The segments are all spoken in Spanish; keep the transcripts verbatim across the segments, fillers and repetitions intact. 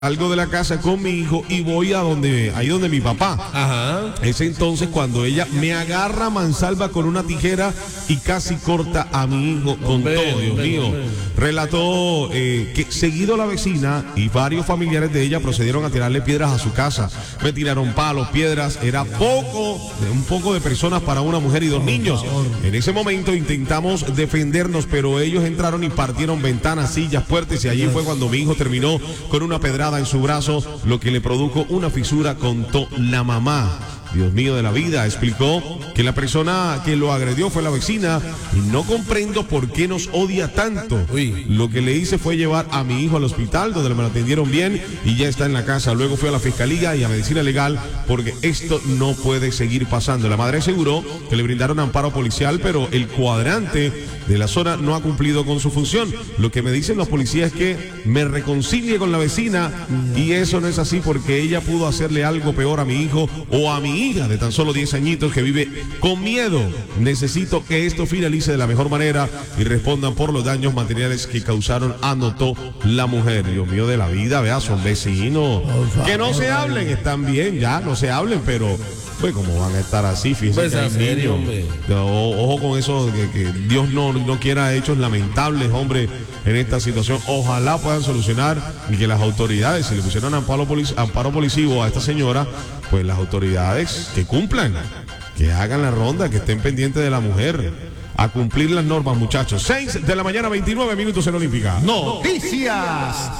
Salgo de la casa con mi hijo y voy a donde, ahí donde mi papá. Ajá. Es entonces cuando ella me agarra a mansalva con una tijera y casi corta a mi hijo con Hombre, todo, Dios hombre, mío. hombre. Relató eh, que seguido la vecina y varios familiares de ella procedieron a tirarle piedras a su casa. Me tiraron palos, piedras, era poco, un poco de personas para una mujer y dos niños. En ese momento intentamos defendernos, pero ellos entraron y partieron ventanas, sillas, puertas y allí fue cuando mi hijo terminó con una pedrada en su brazo, lo que le produjo una fisura, contó la mamá. Dios mío de la vida, explicó que la persona que lo agredió fue la vecina y no comprendo por qué nos odia tanto. Uy. Lo que le hice fue llevar a mi hijo al hospital donde me lo atendieron bien y ya está en la casa. Luego fui a la fiscalía y a medicina legal porque esto no puede seguir pasando. La madre aseguró que le brindaron amparo policial, pero el cuadrante de la zona no ha cumplido con su función. Lo que me dicen los policías es que me reconcilie con la vecina y eso no es así porque ella pudo hacerle algo peor a mi hijo o a mi hija de tan solo diez añitos que vive con miedo. Necesito que esto finalice de la mejor manera y respondan por los daños materiales que causaron, anotó la mujer. Dios mío de la vida, vea, son vecinos. Que no se hablen, están bien, ya, no se hablen, pero pues como van a estar así, fíjense Pues que hay en serio, niños. hombre. O- Ojo con eso, que, que Dios no, no quiera hechos lamentables, hombre, en esta situación. Ojalá puedan solucionar y que las autoridades, si le pusieron amparo, polic- amparo policivo a esta señora, pues las autoridades que cumplan, que hagan la ronda, que estén pendientes de la mujer. A cumplir las normas, muchachos. seis de la mañana, veintinueve minutos en Olímpica. Noticias,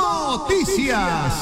noticias.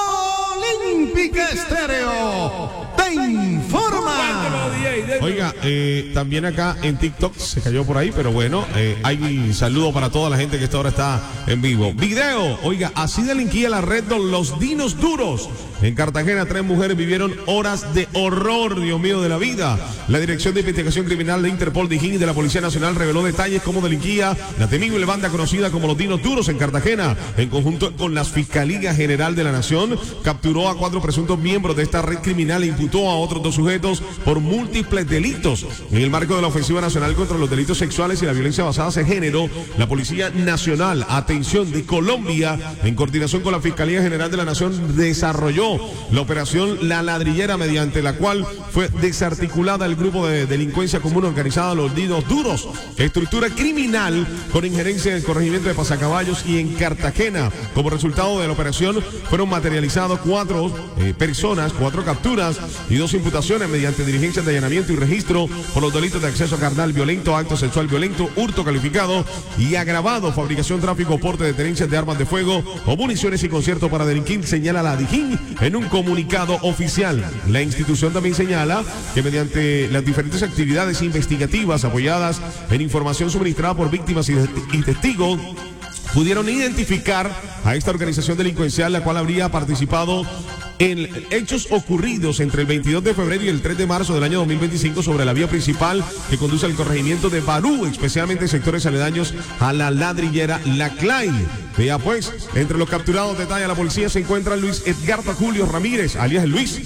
Olímpica Estéreo te informa. Oiga, eh, también acá en TikTok se cayó por ahí, pero bueno, eh, hay saludo para toda la gente que esta hora está en vivo. Video, oiga, así delinquía la red de los dinos duros. En Cartagena, tres mujeres vivieron horas de horror, Dios mío de la vida. La Dirección de Investigación Criminal de Interpol, Dijín y de la Policía Nacional reveló detalles cómo delinquía la temible banda conocida como los dinos duros en Cartagena. En conjunto con la Fiscalía General de la Nación, capturó a cuatro presuntos miembros de esta red criminal e imputó a otros dos sujetos por múltiples delitos. En el marco de la Ofensiva Nacional contra los Delitos Sexuales y la Violencia Basada en Género, la Policía Nacional, atención, de Colombia, en coordinación con la Fiscalía General de la Nación, desarrolló la operación La Ladrillera, mediante la cual fue desarticulada el grupo de delincuencia común organizada Los Dinos Duros, estructura criminal con injerencia en el corregimiento de Pasacaballos y en Cartagena. Como resultado de la operación fueron materializados cuatro eh, personas, cuatro capturas y dos imputaciones mediante diligencias de allanamiento y registro por los delitos de acceso carnal violento, acto sexual violento, hurto calificado y agravado, fabricación, tráfico, porte de tenencias de armas de fuego o municiones y concierto para delinquir, señala la Dijín en un comunicado oficial. La institución también señala que mediante las diferentes actividades investigativas apoyadas en información suministrada por víctimas y, y testigos, pudieron identificar a esta organización delincuencial, la cual habría participado en hechos ocurridos entre el veintidós de febrero y el tres de marzo del año dos mil veinticinco sobre la vía principal que conduce al corregimiento de Barú, especialmente en sectores aledaños a la Ladrillera La Clay. Vea pues, entre los capturados, detalla la policía, se encuentra Luis Edgardo Julio Ramírez, alias Luis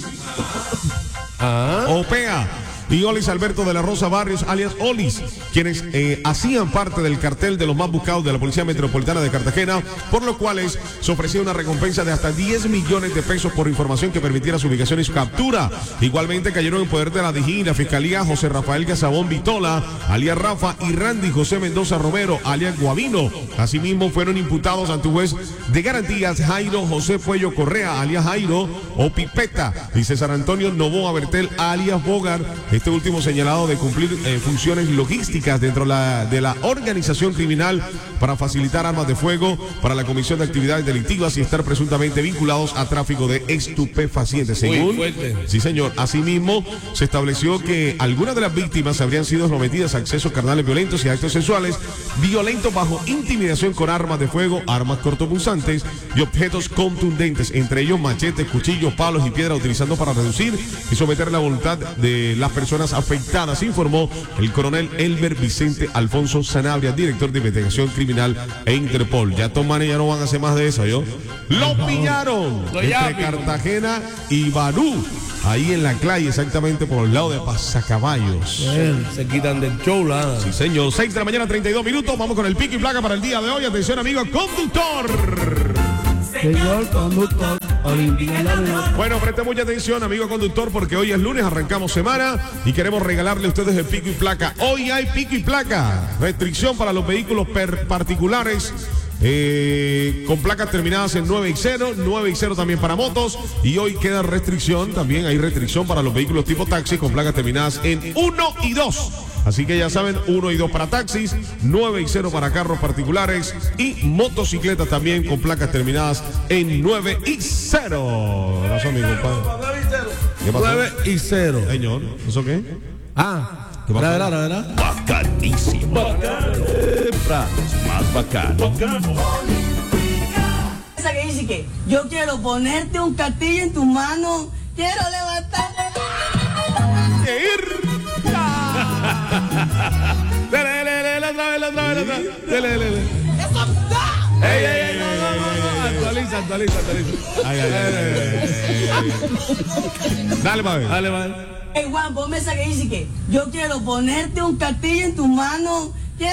Ah. Opea, y Olis Alberto de la Rosa Barrios, alias Olis, quienes eh, hacían parte del cartel de los más buscados de la Policía Metropolitana de Cartagena, por lo cuales se ofrecía una recompensa de hasta diez millones de pesos por información que permitiera su ubicación y su captura. Igualmente cayeron en poder de la Dijín y la Fiscalía José Rafael Gazabón Vitola, alias Rafa, y Randy José Mendoza Romero, alias Guavino. Asimismo fueron imputados ante un juez de garantías Jairo José Puello Correa, alias Jairo o Pipeta, y César Antonio Novoa Bertel, alias Bogar, este último señalado de cumplir eh, funciones logísticas dentro la, de la organización criminal para facilitar armas de fuego para la comisión de actividades delictivas y estar presuntamente vinculados a tráfico de estupefacientes. Muy Según, fuerte. sí señor, asimismo se estableció que algunas de las víctimas habrían sido sometidas a accesos carnales violentos y actos sexuales violentos bajo intimidación con armas de fuego, armas cortopunzantes y objetos contundentes, entre ellos machetes, cuchillos, palos y piedras, utilizando para reducir y someter la voluntad de las personas afectadas, informó el coronel Elber Vicente Alfonso Sanabria, director de investigación criminal e Interpol. Ya toman, ya no van a hacer más de eso, ¿yo? ¡Lo pillaron! Lo Entre llaman. Cartagena y Barú, ahí en la Clay, exactamente por el lado de Pasacaballos. Bien, se quitan del show, la. Sí, señor. seis de la mañana, treinta y dos minutos. Vamos con el pico y placa para el día de hoy. Atención, amigo conductor. Señor conductor, Olimpia la mejor. Bueno, preste mucha atención, amigo conductor, porque hoy es lunes, arrancamos semana y queremos regalarle a ustedes el pico y placa. Hoy hay pico y placa. Restricción para los vehículos per particulares. Eh, con placas terminadas en nueve y cero, nueve y cero también para motos, y hoy queda restricción, también hay restricción para los vehículos tipo taxi con placas terminadas en uno y dos. Así que ya saben, uno y dos para taxis, nueve y cero para carros particulares y motocicletas también con placas terminadas en nueve y cero. ¿Qué pasó, mi compadre? ¿Qué pasó? nueve y cero. Señor, ¿eso qué? Ah, ¿Qué pasó? ¿verdad, verdad, verdad? Bacanísimo. Bacano. Más bacano. Esa que dice que yo quiero ponerte un castillo en tu mano, quiero levantar. Dele, dele, dele, otra vez, otra vez, otra vez. Dele, dele, dele. ¡Eso está! Ey, ey, ey, no, no, no, no. Actualiza, actualiza, actualiza. Ay, ay, ay, ay, ay. Dale, pa' Dale, man. Hey Juan, ponme esa que dice que yo quiero ponerte un castillo en tu mano,